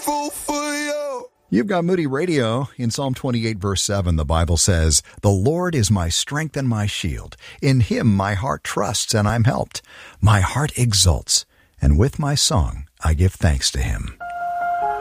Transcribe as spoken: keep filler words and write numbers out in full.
grateful for you. You've got Moody Radio. In Psalm twenty-eight, verse seven, the Bible says, "The Lord is my strength and my shield. In him my heart trusts and I'm helped. My heart exults, and with my song I give thanks to him."